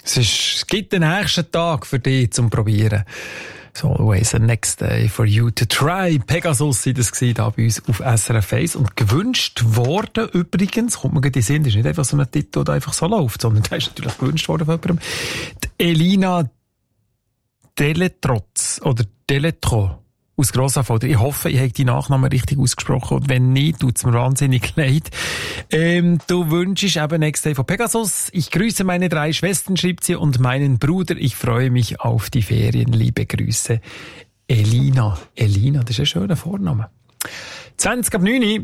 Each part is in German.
Es gibt den nächsten Tag für dich zum Probieren. So, always a next day for you to try. Pegasus war das da bei uns auf SRF 1. Und gewünscht worden übrigens, kommt mir gerade in den Sinn, das ist nicht einfach so ein Titel, der einfach so läuft, sondern der ist natürlich gewünscht worden von jemandem. Die Elina Deletrotz oder Deletro aus Grossanfolder. Ich hoffe, ich habe die Nachnamen richtig ausgesprochen. Und wenn nicht, tut es mir wahnsinnig leid. Du wünschst eben Next Day von Pegasus. Ich grüße meine 3 Schwestern, schreibt sie, und meinen Bruder. Ich freue mich auf die Ferien. Liebe Grüße. Elina. Elina, das ist ein schöner Vorname. 20:09.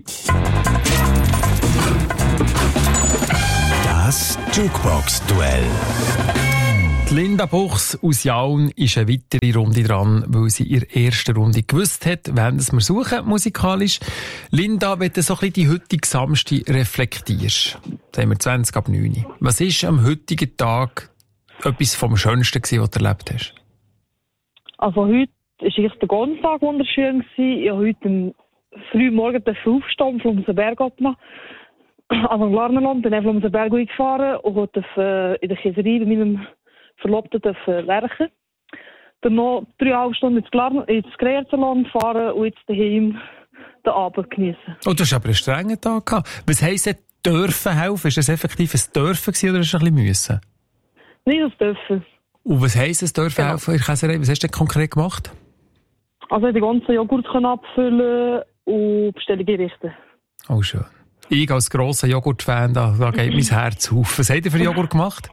Das Jukebox-Duell. Linda Buchs aus Jaun ist eine weitere Runde dran, weil sie in der ersten Runde gewusst hat, wen wir suchen, musikalisch. Linda, wenn du so ein bisschen die heutige Samstag reflektierst, da haben wir 20:09. Was ist am heutigen Tag etwas vom Schönsten gewesen, was du erlebt hast? Also heute war der ganze Tag wunderschön. Ich habe heute früh morgen aufstehen und Flumsenberg abmachen. Also im Glarnerland, bin ich Flumsenberg gefahren und habe in der Käserei bei meinem Verlobten werken. Dann noch 3,5 Stunden ins Kreierterland fahren und jetzt daheim den Abend genießen. Oh, du hast aber einen strengen Tag gehabt. Was heisst denn dürfen helfen? Ist das effektiv ein Dürfen gewesen, oder ist es ein bisschen müssen? Nicht das Dürfen. Und was heisst es dürfen helfen in der Käserei? Was hast du denn konkret gemacht? Also die ganzen Joghurt abfüllen und Bestellungen richten. Oh, schön. Ich als grosser Joghurt-Fan, da geht mein Herz auf. Was habt ihr für Joghurt gemacht?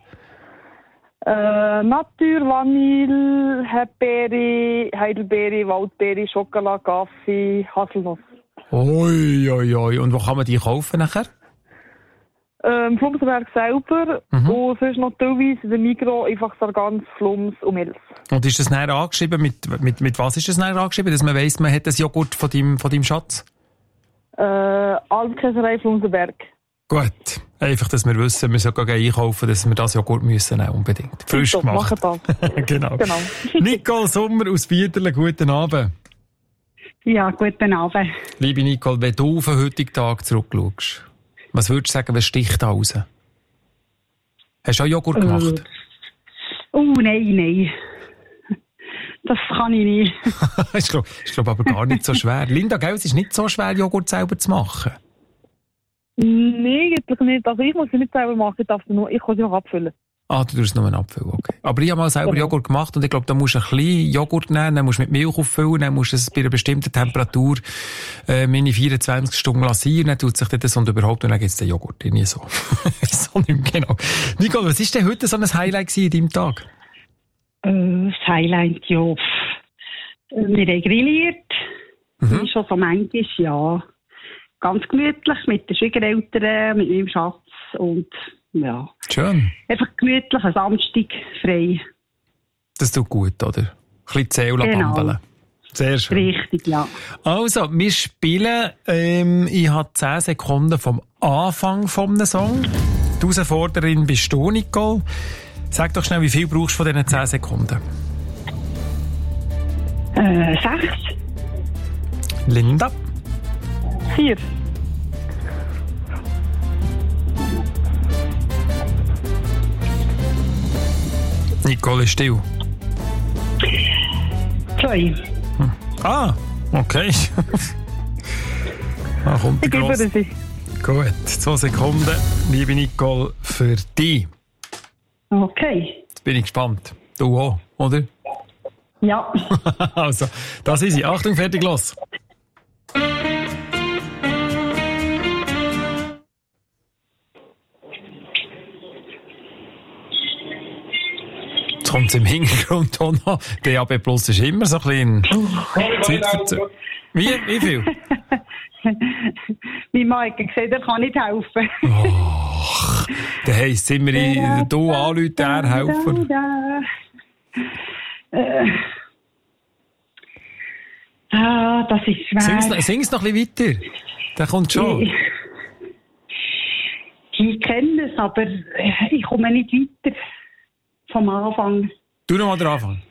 Natur, Vanille, Hepbeere, Heidelbeere, Waldbeere, Schokolade, Kaffee, Haselnuss. Oi, oi, oi. Und wo kann man die kaufen nachher? Im Flumsenberg selber und sonst noch teilweise in der Migros einfach Sargans, Flums und Milch. Und ist das nachher angeschrieben? Mit was ist das nachher angeschrieben? Dass man weiss, man hat das Joghurt von deinem Schatz? Almkäserei Flumsenberg. Gut. Einfach, dass wir wissen, wir sollten einkaufen, dass wir das Joghurt müssen nehmen, unbedingt. Frisch gemacht. Genau. Nicole Sommer aus Bieterle, guten Abend. Ja, guten Abend. Liebe Nicole, wenn du auf den heutigen Tag zurückschaust, was würdest du sagen, was sticht da raus? Hast du auch Joghurt gemacht? Nein. Das kann ich nicht. Ich glaube aber gar nicht so schwer. Linda, gell, es ist nicht so schwer, Joghurt selber zu machen. Nein, eigentlich nicht. Also ich muss sie nicht selber machen, ich kann sie noch abfüllen. Ah, du tust nur einen Apfel, okay. Aber ich habe mal selber Joghurt gemacht und ich glaube, da musst du ein bisschen Joghurt nehmen, dann musst du mit Milch auffüllen, dann musst du es bei einer bestimmten Temperatur meine 24 Stunden lassen, dann tut sich das und überhaupt, und dann gibt es den Joghurt. Nie so. So nicht mehr genau. Nicole, was war denn heute so ein Highlight in deinem Tag? Das Highlight, ja. Wir haben grilliert. Wie schon so manchmal, ja. Ganz gemütlich mit den Schwiegereltern, mit meinem Schatz und ja. Schön. Einfach gemütlich, ein Samstag frei. Das tut gut, oder? Ein bisschen Zähl bambeln. Sehr schön. Richtig, ja. Also, wir spielen, ich habe 10 Sekunden vom Anfang vom Song. Die Herausforderin bist du, Nicole. Sag doch schnell, wie viel brauchst du von diesen 10 Sekunden? 6. Linda? 4. Nicole ist still. 2. Ah, okay. Kommt die grosse. Gut, 2 Sekunden, liebe Nicole, für dich. Okay. Jetzt bin ich gespannt. Du auch, oder? Ja. Also, das ist sie. Achtung, fertig, los. Jetzt kommt es im Hintergrund auch noch. DAB Plus ist immer so ein bisschen Wie viel? Mein Mann hat gesagt, er kann nicht helfen. Och, dann heisst es immer, du anrufen, er helfen. Das ist schwer. Sing's noch ein bisschen weiter. Der kommt schon. Ich kenne es, aber ich komme nicht weiter vom Anfang. Du noch mal den Anfang.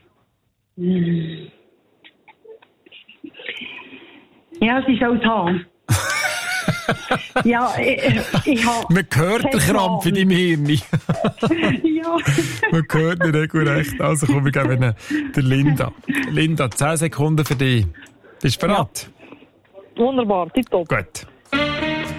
Ja, es ist auch da. Ja, ich habe... Man hört den Krampf in deinem Hirn. Ja. Man hört nicht regelrecht. Also komm, wir geben der Linda. Linda, 10 Sekunden für dich. Bist du bereit? Wunderbar, tipptopp. Gut.